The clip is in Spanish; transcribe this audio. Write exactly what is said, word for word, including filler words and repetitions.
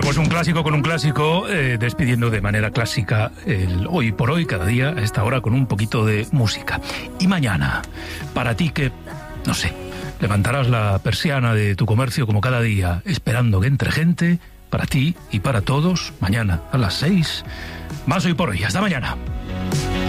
pues un clásico con un clásico, eh, despidiendo de manera clásica el hoy por hoy, cada día a esta hora con un poquito de música. Y mañana, para ti que, no sé, levantarás la persiana de tu comercio como cada día, esperando que entre gente, para ti y para todos, mañana a las seis, más hoy por hoy. Hasta mañana.